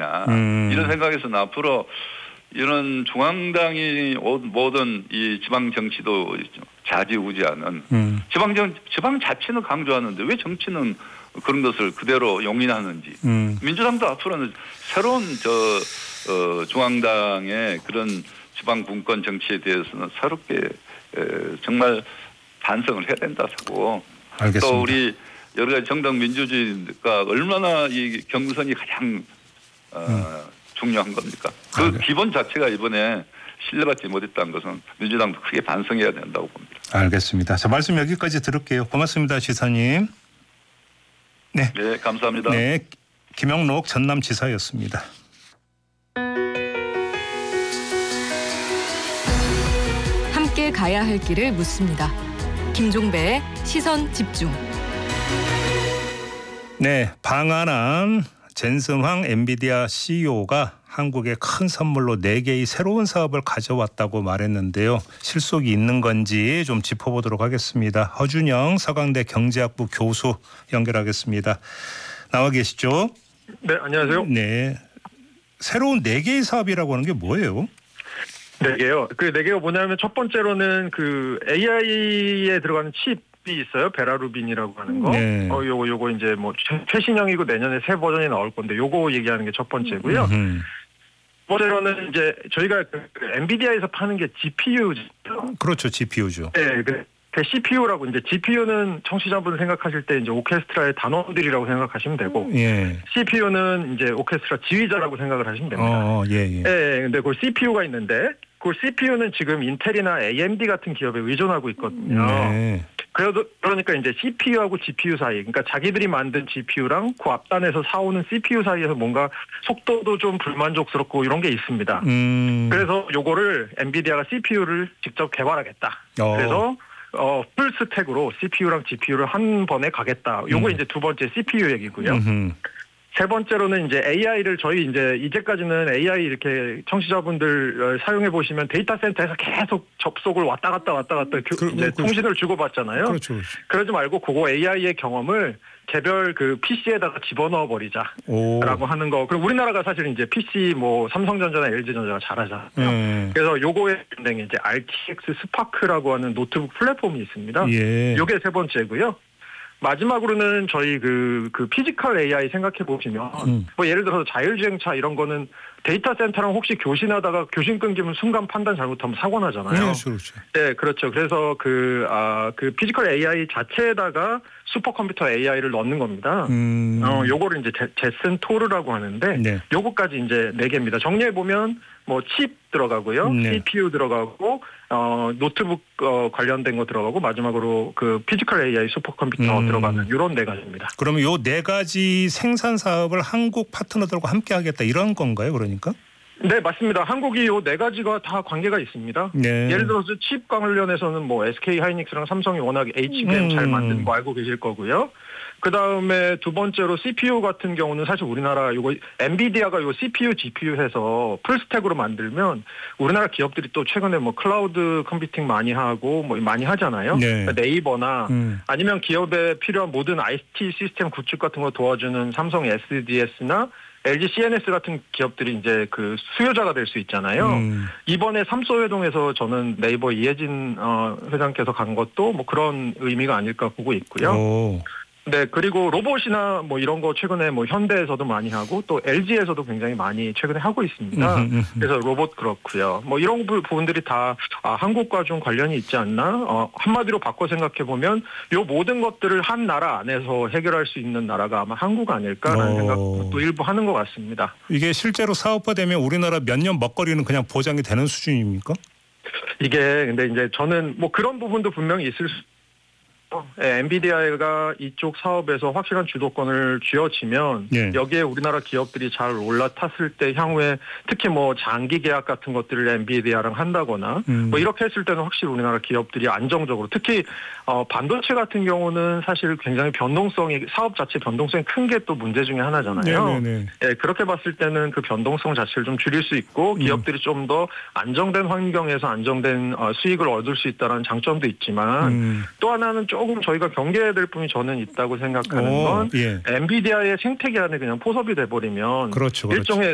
아니냐 이런 생각에서는 앞으로 이런 중앙당이 모든 이 지방 정치도 좌지우지하는 지방 자치는 강조하는데 왜 정치는 그런 것을 그대로 용인하는지 민주당도 앞으로는 새로운 중앙당의 그런 지방 분권 정치에 대해서는 새롭게 정말 반성을 해야 된다고. 알겠습니다. 또 우리 여러 가지 정당 민주주의가 얼마나 이 경선이 가장 중요한 겁니까? 그 기본 자체가 이번에 신뢰받지 못했다는 것은 민주당도 크게 반성해야 된다고 봅니다. 알겠습니다. 자, 말씀 여기까지 들을게요. 고맙습니다, 지사님. 네, 감사합니다. 네, 김영록 전남지사였습니다. 함께 가야 할 길을 묻습니다. 김종배의 시선 집중. 네, 방한한 젠슨황 엔비디아 CEO가 한국에 큰 선물로 4개의 새로운 사업을 가져왔다고 말했는데요. 실속이 있는 건지 좀 짚어보도록 하겠습니다. 허준영 서강대 경제학부 교수 연결하겠습니다. 나와 계시죠? 네, 안녕하세요. 네, 새로운 4개의 사업이라고 하는 게 뭐예요? 4개요. 그 4개가 뭐냐면 첫 번째로는 그 AI에 들어가는 칩이 있어요. 베라루빈이라고 하는 거. 네. 요거 이제 뭐 최신형이고 내년에 새 버전이 나올 건데 요거 얘기하는 게 첫 번째고요. 두 번째로는 이제 저희가 그 엔비디아에서 파는 게 GPU죠. 그렇죠, GPU죠. 네, 그 CPU라고 이제 GPU는 청취자분 생각하실 때 이제 오케스트라의 단원들이라고 생각하시면 되고, 예. CPU는 이제 오케스트라 지휘자라고 생각을 하시면 됩니다. 예. 네, 근데 그 CPU가 있는데, 그 CPU는 지금 인텔이나 AMD 같은 기업에 의존하고 있거든요. 네. 그러니까 이제 CPU하고 GPU 사이, 그러니까 자기들이 만든 GPU랑 그 앞단에서 사오는 CPU 사이에서 뭔가 속도도 좀 불만족스럽고 이런 게 있습니다. 그래서 요거를 엔비디아가 CPU를 직접 개발하겠다. 그래서 풀 스택으로 CPU랑 GPU를 한 번에 가겠다. 요거 이제 두 번째 CPU 얘기고요. 세 번째로는 이제 AI를 저희 이제까지는 AI 이렇게 청취자분들 사용해 보시면 데이터 센터에서 계속 접속을 왔다 갔다 이제 통신을 주고받잖아요. 그렇죠. 그러지 말고 그거 AI의 경험을 개별 그 PC에다가 집어넣어 버리자라고 하는 거. 그리고 우리나라가 사실 이제 PC 뭐 삼성전자나 LG전자가 잘하잖아요. 그래서 요거에 굉장히 이제 RTX 스파크라고 하는 노트북 플랫폼이 있습니다. 예. 요게 세 번째고요. 마지막으로는 저희 그 피지컬 AI 생각해 보시면 뭐 예를 들어서 자율주행차 이런 거는 데이터 센터랑 혹시 교신하다가 교신 끊기면 순간 판단 잘못하면 사고 나잖아요. 그렇죠. 네, 그렇죠. 그래서 그 피지컬 AI 자체에다가 슈퍼컴퓨터 AI를 넣는 겁니다. 요거를 이제 제슨 토르라고 하는데 네. 요거까지 이제 4개입니다. 정리해 보면 뭐 칩 들어가고요, 네. CPU 들어가고 노트북 관련된 거 들어가고 마지막으로 그 피지컬 AI 슈퍼컴퓨터 들어가는 이런 4가지입니다. 그러면 요 4가지 생산 사업을 한국 파트너들과 함께 하겠다 이런 건가요, 그러니까? 네, 맞습니다. 한국이 요 4가지가 다 관계가 있습니다. 네. 예를 들어서 칩 관련해서는 뭐 SK 하이닉스랑 삼성이 워낙 HBM 잘 만드는 거 알고 계실 거고요. 그 다음에 두 번째로 CPU 같은 경우는 사실 우리나라 요거 엔비디아가 요 CPU, GPU 해서 풀스택으로 만들면 우리나라 기업들이 또 최근에 뭐 클라우드 컴퓨팅 많이 하고 뭐 많이 하잖아요. 네. 네이버나 아니면 기업에 필요한 모든 IT 시스템 구축 같은 거 도와주는 삼성 SDS나 LG CNS 같은 기업들이 이제 그 수요자가 될 수 있잖아요. 이번에 삼소 회동에서 저는 네이버 이혜진 회장께서 간 것도 뭐 그런 의미가 아닐까 보고 있고요. 네, 그리고 로봇이나 뭐 이런 거 최근에 뭐 현대에서도 많이 하고 또 LG에서도 굉장히 많이 최근에 하고 있습니다. 그래서 로봇 그렇고요. 뭐 이런 부분들이 다 한국과 좀 관련이 있지 않나? 한마디로 바꿔 생각해 보면 요 모든 것들을 한 나라 안에서 해결할 수 있는 나라가 아마 한국 아닐까라는 생각도 일부 하는 것 같습니다. 이게 실제로 사업화되면 우리나라 몇 년 먹거리는 그냥 보장이 되는 수준입니까? 이게 근데 이제 저는 뭐 그런 부분도 분명히 있을 수 엔비디아가 이쪽 사업에서 확실한 주도권을 쥐어지면 여기에 우리나라 기업들이 잘 올라탔을 때 향후에 특히 뭐 장기 계약 같은 것들을 엔비디아랑 한다거나 뭐 이렇게 했을 때는 확실히 우리나라 기업들이 안정적으로 특히 반도체 같은 경우는 사실 굉장히 사업 자체 변동성이 큰 게 또 문제 중에 하나잖아요. 네, 그렇게 봤을 때는 그 변동성 자체를 좀 줄일 수 있고 기업들이 좀 더 안정된 환경에서 안정된 수익을 얻을 수 있다는 장점도 있지만 또 하나는 조금 저희가 경계해야 될 부분이 저는 있다고 생각하는 건 엔비디아의 생태계 안에 그냥 포섭이 돼버리면 그렇죠. 일종의